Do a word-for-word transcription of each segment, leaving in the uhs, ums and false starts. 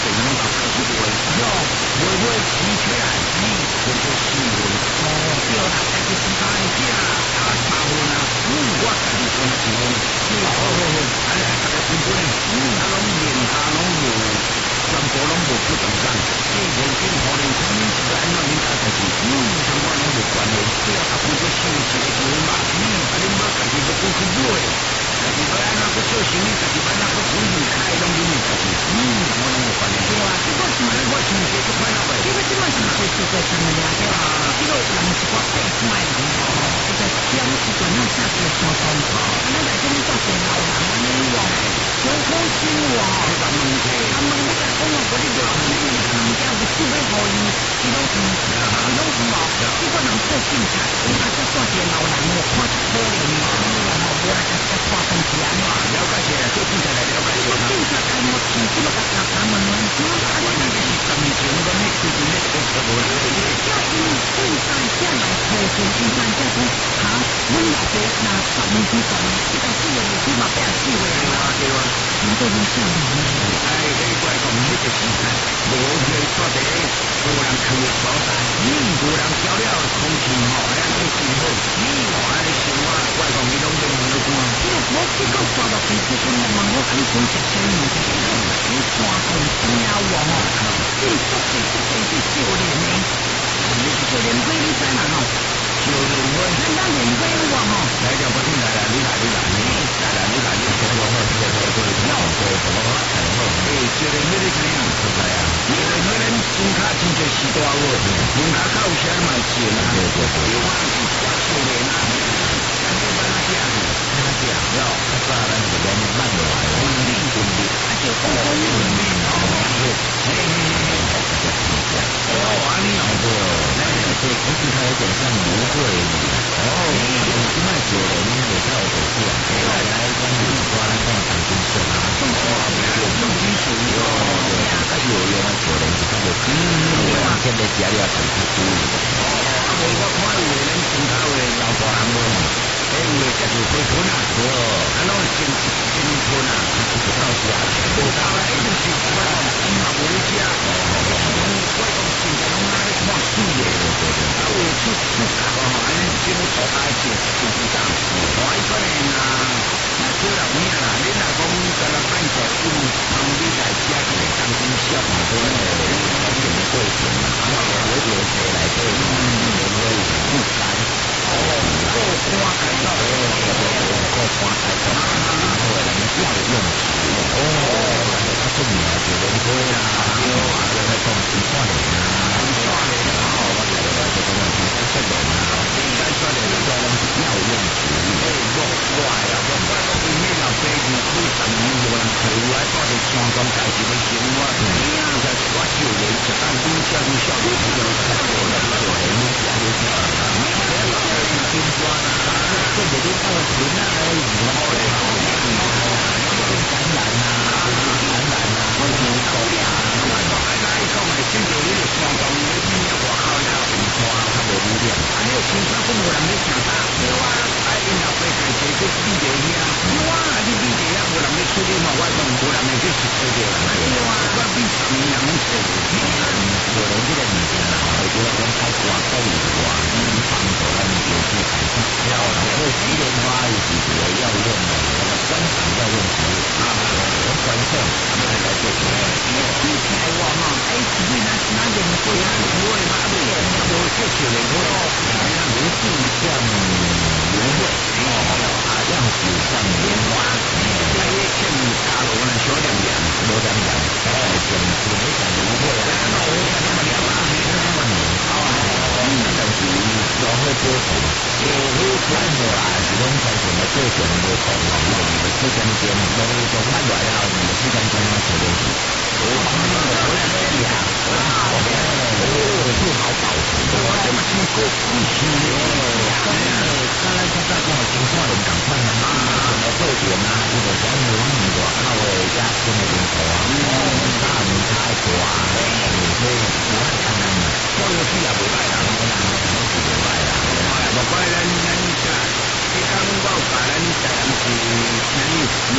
水龙头开始会，哟，会不会起起来？嗯，这就是新闻。哦，对啦，开始其他的只啊茶壶啦，嗯，我家己讲是讲，是好好好，安尼大家分分的，嗯，啊拢连下拢无，全部拢无不动产，这年轻可能他们是安怎恁家家己，嗯，相关拢无关联，对啊，不过收一个钱嘛，嗯，啊恁妈家己都不去买。家己要安怎去做生意，家己要安怎去分离开，拢恁家己。嗯，我拢有关系。对啊，这个是嘛？我想这就快乐呗。这个这个是嘛？就是在上面啊，对啊。这个人是我八十岁人哦，这个乡时阵咱下个山山哦，安尼来讲你做些老人安尼哦，好好心哦。这个问题，他们你甲讲哦，嗰啲老人你人家有手要互伊，伊拢唔，伊拢唔哦。这个人做警察，我啊这做些老人哦，看着可怜哦，无来甲甲拖上去安怎？了解些，做警察来了解些。警察开幕前，这个甲查他们呢，我那个是十年前我那最近那个什么啦？叫因警察下来投诉，警察叫讲，哈，阮老爸那十年前讲，这个死的起码八十岁了嘛，对啊，你都能想到呢？哎，这怪讲那个时间，无去做第一，无人去的所在，嗯，无人调了空气吼，哎，拢真好，嗯，哎，生活怪讲你拢变好看。我这个抓到皮肤跟我问我安怎食生物的，你看看听我吼，这足是这个是少年的，少年鬼你知嘛吼？少年鬼，咱咱年鬼我吼，来条不听来啦，你来你来，你来啦你来，你听我好，听我好，听我好，听我好，听我好。诶，少年鬼你知影？不知啊？少年鬼咱身骹真侪是大个，身骹较有些嘛是啦，对对对，我是我少年啊，咱这班啊这样。了，他说咱这边慢落来，稳定稳定，而且风风稳定哦，嘿嘿嘿，哦，安尼好多，那这其实它有点像芦荟哦，现在九人也在有手术啊，来来讲你说来讲重金属啊，重金属，重金属哟，它有用啊九人是它有，嗯，我现在家里要重出书，哦，我我看有的人身高的老大人无。哎，有的就是会吞啊，哦，啊，拢先先吞啊，不到时啊，不到啦，一定是我今嘛无咧食，哦，我是讲我讲现在拢爱咧看书的，啊，有出出格哦，安尼这个大大只就不当，我一个人啊，那做了咩啦？你若讲在那办手术，旁边来家就会当中笑嘛，对不对？当然会行嘛，啊，我有谁来对，因为不干。哦，够花开到，够花开到，然后人家要用词，哦，他说你要觉得对啦，对啊，原来讲是算的啦，算的啦，哦，我觉得这个问题是这个啦，应该算的，应该拢是要用词，哎，我我呀，我我讲因为老爸如果十年无人陪我，带着山庄家己的生活，哎呀，才是我少年，一旦愈少愈少，愈少愈少，少年愈少愈少。金砖啊，这个都到群啊，有什么好嘞？感染啊，感染啊，或者高呀，我讲哎，那一讲的，真正你就相当于你外口了，唔错啊，他无污染，啊，你青山公无人咧听啥？对啊，哎，因老爸家己去理地遐，对啊，你理地遐无人咧处理嘛，我讲无人咧去处理的，对啊，我比上面人拢处理，有人这个物件啊，我觉得讲太挂钩了，嗯，帮助咱有些改善。要然后西莲花也是主要要用的，那么专场要用植物啊，我观众他们来做出来。听起来我嘛，哎，是不是那那人会啊？不会嘛？对，我这些人都那如是像芦荟哦，啊，样子像莲花，哎，像大楼呢，小两两，小两两，哎，整整没讲芦荟啊，那我看那么两啊，没那么黏哦，嗯，但是然后波动。有好看的啊，是拢在什么做什么无同哦，有四根针，拢都看来了，有四根针要做东西。哦，我来这里啊，哦，不好保存，我这么辛苦，不行的。刚才刚才刚才跟我情况人讲看啊，什么特点啊，或者讲有很多靠的家庭的人口啊，哦，大门开阔啊，你说我看看嘛，做游戏也不赖啦，我讲我是不赖啦。不怪咱咱这，这刚我把咱当是听你，嗯，有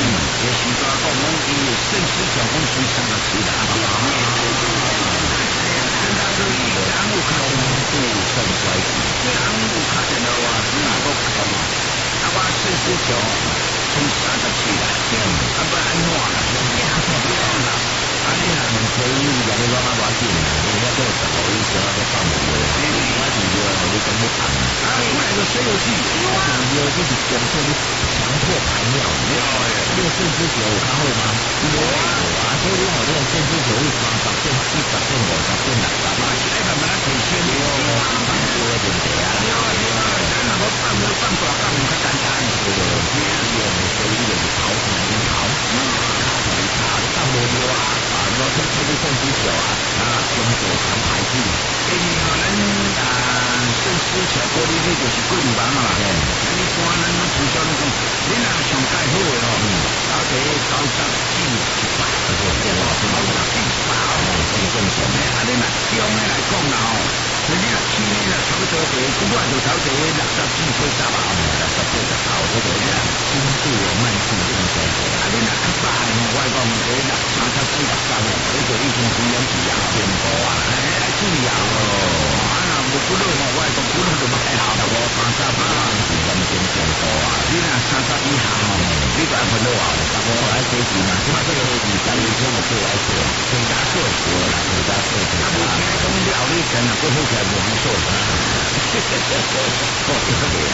时代讲讲伊的肾丝球讲水上个起来，真大注意，人有较重度肾衰竭，人有较电脑啊，哪个较重啊？啊，我肾丝球从三十起来，啊不安怎啦？啦。啊！你若问所以你讲你讲啊偌紧啊，你遐做十五以上啊，都放唔过。我是叫你讲你按。啊，出来个水游戏，水游戏是强迫你强迫排尿。尿诶，你个肾丝球有较好吗？有啊，啊，所以你讲你个肾丝球有三十点、四十点、五十点、六十。嘛是爱慢慢提升的。放多的问题啊。对啊对啊，咱若要放要放大放较简单。对对，你用所以你就是跑出来跑，卡出来卡，你放无尿啊。啊，我推出的肾丝球啊，啊，经过长排气。因为吼，咱啊肾丝球过滤率就是过二万嘛。嗯。啊，一般咱拢推销那种，你若上介好的吼，到底九十至一百，对不？九十至一百哦，是正常的。啊，你若中的来讲啦吼，你若轻的啦，差不多第一我就差不多六十至八十吧，六十八十头，这个呀，轻度的慢性肾衰竭。啊，你若较大的吼，我讲第六三十至六十哦，你就已经非常是啊变高啊，哎，爱注意啊哦。啊，若无骨头吼，我讲骨头就歹好，我三十八是完全变高啊。你若三十以下吼，你就爱分到啊，差不多爱几时嘛？即马这个二十以前我最爱做，更加做多啦，更加做多。啊，目前讲了你真啊，过好起来无好做啊。嘿嘿嘿嘿，过这个的，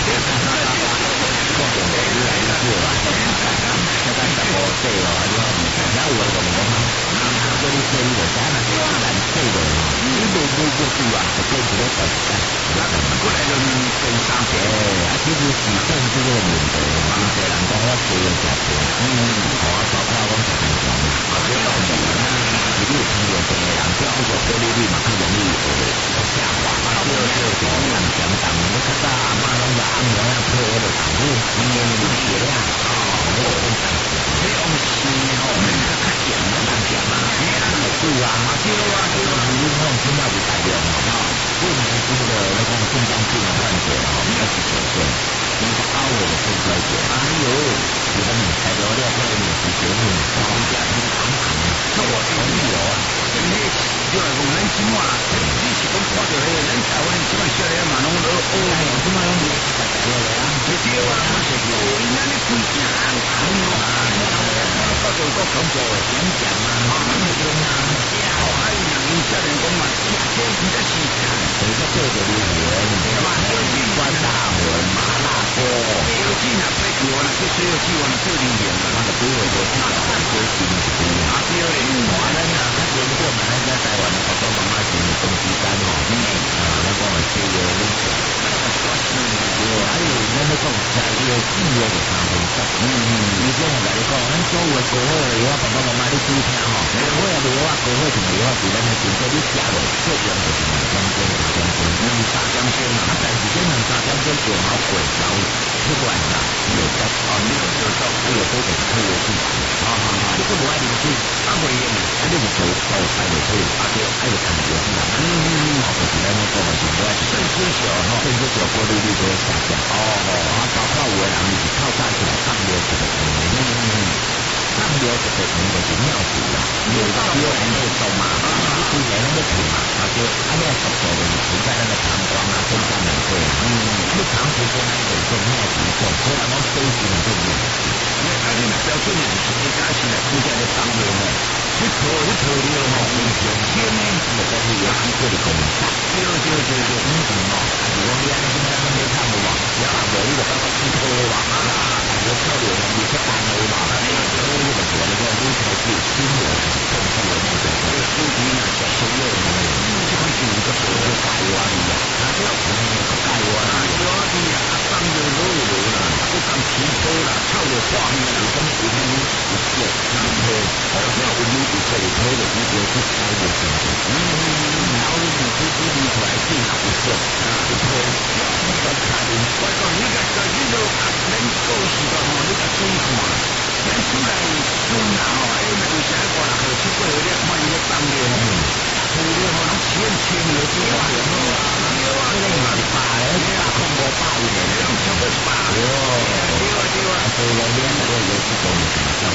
过这个越来越做啊。现在什么对哦，你看，然后我怎么讲？叫你做你就啥啦，难做的，你无无无做啊，就变成了短时间。啊，过来就变三节，啊，其实是肾这个问题，真侪人讲我做了食多，嗯，好啊，包括我食健康，啊，这个问题啊，是你有听到病的人，这个过滤率嘛，较容易会下滑，啊，对对对，人相当，你较早阿妈拢在按摩啊，配迄个糖乳，嗯，血量啊，那个正常，这样是吼，那个较咸的人食嘛，你啊，对啊，啊对啊，对啊，你那种起码是大量啊，不年轻的那种肾脏病的患者啊，二十九岁，你是高危的肾衰竭，哎呦，有的你才得了这个饮食节目，高家庭常常，那我同意哦，因为就来讲，咱起码，你是讲看到迄个，咱台湾起码少年嘛，拢都哦，起码拢是大大个啊，对啊，嘛是哦，因咱咧规家安安哦，啊，到时候国恐怖的演讲啊，啊，对啊，哦，还有人因少年讲嘛，这应该是，这个做着榴莲，对吧？有几关大门麻辣锅，有几若飞去我那去水有几我那做榴莲嘛，那个对我说，那个多新奇啊，对嘞，我咱啊，他经过嘛，咱在台湾的爸爸妈妈是东西山哦，啊，那个这个你讲，我是对，还有咱那讲在这个制约的三分钟，嗯嗯，你这样来讲，咱所有的国会的话，爸爸妈妈你注意听吼，我也无话国会同的话，是咱的经济你写落，最重要就是两点钟、三点钟，两三点钟嘛，啊，但是这两三点钟就好过早出来啦，有在哦，你有有到，还有多点特别是，好好好，你不爱啉水，啊袂用，啊你就做做爱落水，啊对，爱就感觉是啦，嗯嗯嗯，好，就是咱那个嘛，是我肾丝球吼，肾丝球过滤率就会下降，哦哦，啊，包括有的人是靠早起来放尿就会嗯嗯嗯。放尿就会用就是尿壶啦，尿道有人会动嘛，啊，你规个拢要吐嘛，啊对，啊你速度就是存在咱的膀胱啊、肾脏内底，嗯，你长时间来做做尿壶做，可能讲水分就没有。因为啊你若标准的就是一开始来估价的放尿吼，你吐你吐尿吼，完全天呢，就讲是有机会的功能。对对对对，嗯嗯哦，啊是讲你安尼怎么样没看无嘛，然后无你就感觉吐吐的嘛，啊，啊就靠着你去按摩嘛。所以这个我那个你才是新的正确的那个这个身体呢，小鲜肉呢，这款是一个所谓的钙原的，啊，这个可能有个钙原啊，有的呀，放着肉油啦，不放皮肤啦，臭的画面啦，跟有的你不是，然后好像有你不是有的你就是开的身体，嗯嗯嗯，然后你皮肤你出来变不是，啊，不错，你个看你，我讲你个这你都能够是个吼，你个注意看。咱出来孙啊吼，哎，那有啥个啦？好出过有咧，看伊咧放尿吼，除了吼，拢千千了之外，吼啊，对啊，这个嘛是八咧，八控无八一年，拢超过八，对啊对啊，所以讲你那个有是讲，咱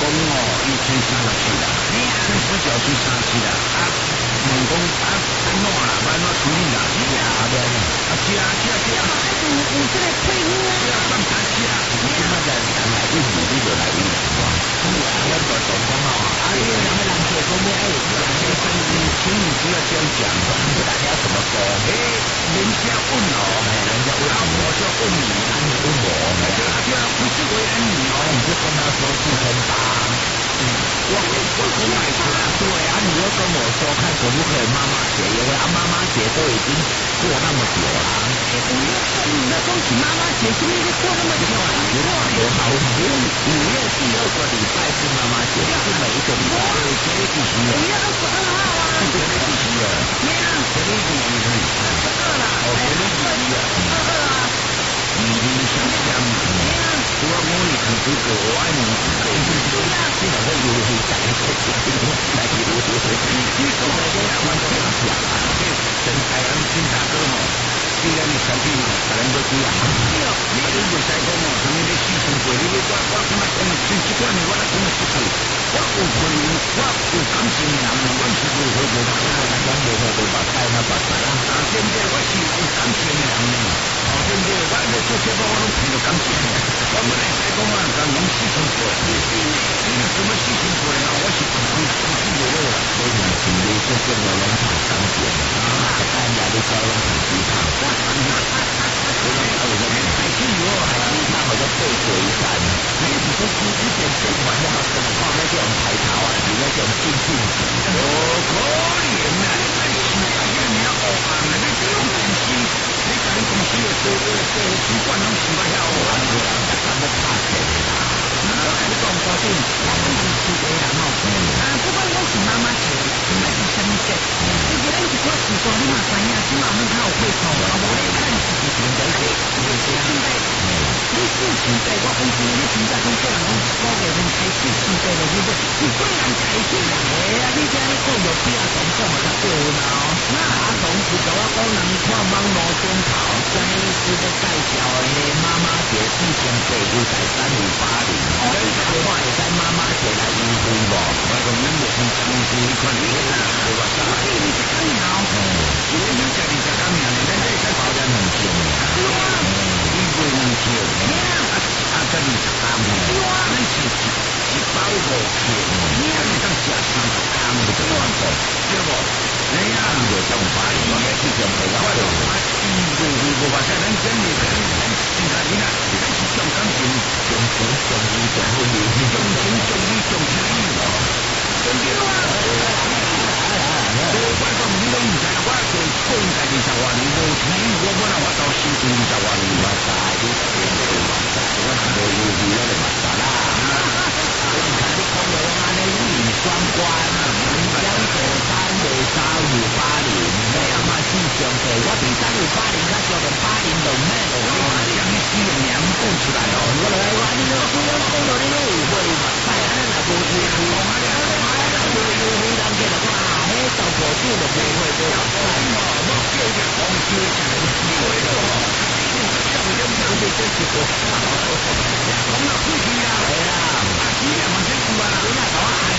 讲哦，伊穿三十七啦，穿十九去三七啦，啊，问讲啊，安怎啦？安怎处理啦？是啊，对啊，啊是啊是啊是啊， 有有这个配音啊， 是啊，算三七啊， 你今仔日人来你唔你就来伊啦，是啊，我就总讲哦，啊，你人个人做讲咩？哎，人家生意请你不要这样讲，不然要怎么说？ 哎，人家问哦， 人家问我就问你， 啊，你问我， 对啊对啊，不是为难你哦， 你就跟他说四千八。我我跟买车，对啊，你又跟我说看可不可以妈妈节，因为啊妈妈节都已经过那么久了。 五月份的恭喜妈妈节，今天就过那么久了， 你看多好，五月五月第二个礼拜是妈妈节，是每一个礼拜。 这个必须五月二十二号啊， 这个必须的， 没有， 这个必须的， 二十二啦， 哦，这个必须的， 二二啊， 你你想想， 没有， 我我你很这个，我爱你这个， 对呀， 这两个有有讲一些讲一些，来比如说，你说的都台湾都这样讲啊， 真台湾新大哥嘛，既然你产品嘛，可能都这样， 对哦， 你如果在讲嘛，他们的细分过，你我我他妈讲最习惯的，我来讲的是对，我有可能我有感情的人，我是不会无把菜， 咱无好无把菜那把菜啊， 啊，对不对？我是有感情的人呢，哦，对不对？我咧做节目我拢凭着感情的，我本来在讲啊，讲拢细分过，你你什么细分过啊？我是不不不是有了， 所以呢，今天就变得拢炒钢铁啊，大家都知道拢炒鸡汤，所以还有个海鸡油、海鸡汤或者贝果一饭，你是说鸡之前先玩要怎么放那种排头啊，比那种进进哦，可怜呐！你是啊，你要学行啊，你这种公司，你甲你公司的所有的所有主管拢是要晓学啊， 对啊，大家都怕钱啦。 我跟你讲，高兴，我们是是这样哦，啊，不管我是妈妈节，还是什么节，其实咱一个时光你嘛知影，起码门口有配套，啊，无咧，咱是是现在是，你是现在，你是现在，我公司你现在讲叫人讲一个月份开始现在的日子，是贵人开始啦，哎呀，你这样讲就比较总讲嘛较对啦哦，那阿总是甲我讲人看网络中头，张医师在介绍的妈妈节四千八五台三五八零。哦，你看会使妈妈节来优惠无？ 我讲恁无分三五你看你啦，对吧？ 我第二十九秒， 你你家己在讲名，咱这才包两两千呢，你卖两千，啊啊，这二十三呢，咱是一一包五千，你还是当食三十汤的对吧？对不？哎呀， 有这种法律，我们去准备我要讲啊，伊无无无话说，咱真的咱咱现在你看，咱是重感情， 重情重义重婚姻， 重情重义重情义哦，对不对啊？我我讲你都唔知啦，我做个人家二十万年，无钱我本来我到收入二十万年， 我知你变做我知，我是无优惠我就嘛知啦。你看你讲的安尼语言双关啊，人家做三五三五八零，你阿妈四千块，我比三五八零较少着八零两咩？ 我你让你使用名讲出来哦， 我来我你都不要讲到你都有会嘛，拜安尼若无优惠，安尼无优惠，人家就讲啊，迄到步数就不会多少块哦， 我叫一个公司起来，你为了哦，你这样两条就这几个，讲到出去啊， 系啦， 啊，几两嘛这样吧， 你那搞啊？